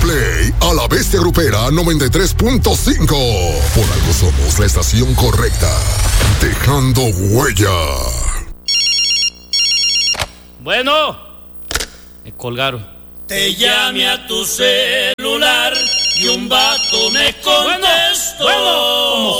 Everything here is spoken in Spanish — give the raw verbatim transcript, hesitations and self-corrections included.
play a la bestia grupera noventa y tres punto cinco. Por algo somos la estación correcta. Dejando huella. Bueno, me colgaron. Te llamé a tu celular y un vato me contestó. Bueno, bueno, como